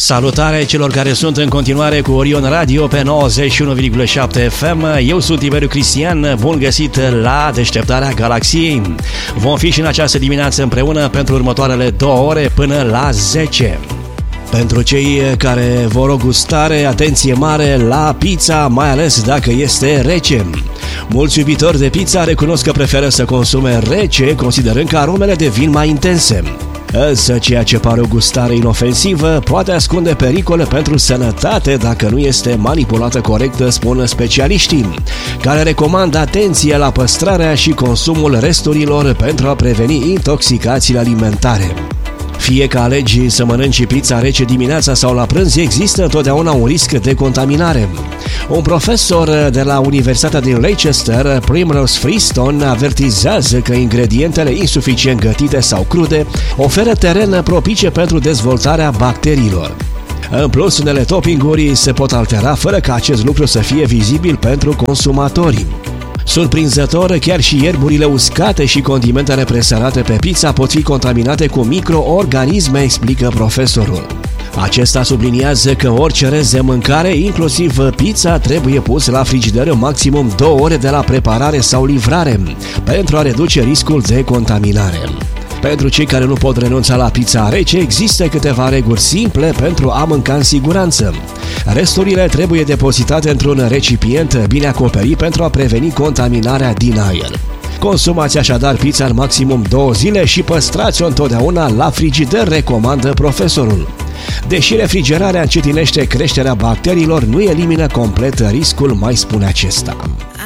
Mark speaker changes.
Speaker 1: Salutare celor care sunt în continuare cu Orion Radio pe 91,7 FM. Eu sunt Tiberiu Cristian, bun găsit la Deșteptarea Galaxiei. Vom fi și în această dimineață împreună pentru următoarele 2 ore până la 10. Pentru cei care vor o gustare, atenție mare la pizza, mai ales dacă este rece. Mulți iubitori de pizza recunosc că preferă să consume rece, considerând că aromele devin mai intense. Însă ceea ce pare o gustare inofensivă poate ascunde pericole pentru sănătate dacă nu este manipulată corect, spun specialiștii, care recomandă atenție la păstrarea și consumul resturilor pentru a preveni intoxicațiile alimentare. Fie că alegi să mănânci pizza rece dimineața sau la prânz, există întotdeauna un risc de contaminare. Un profesor de la Universitatea din Leicester, Primrose Freestone, avertizează că ingredientele insuficient gătite sau crude oferă teren propice pentru dezvoltarea bacteriilor. În plus, unele toppinguri se pot altera fără ca acest lucru să fie vizibil pentru consumatori. Surprinzător, chiar și ierburile uscate și condimentele presărate pe pizza pot fi contaminate cu microorganisme, explică profesorul. Acesta subliniază că orice rest de mâncare, inclusiv pizza, trebuie pus la frigider în maximum 2 ore de la preparare sau livrare, pentru a reduce riscul de contaminare. Pentru cei care nu pot renunța la pizza rece, există câteva reguli simple pentru a mânca în siguranță. Resturile trebuie depozitate într-un recipient bine acoperit pentru a preveni contaminarea din aer. Consumați așadar pizza în maximum 2 zile și păstrați-o întotdeauna la frigider, recomandă profesorul. Deși refrigerarea încetinește creșterea bacteriilor, nu elimină complet riscul, mai spune acesta.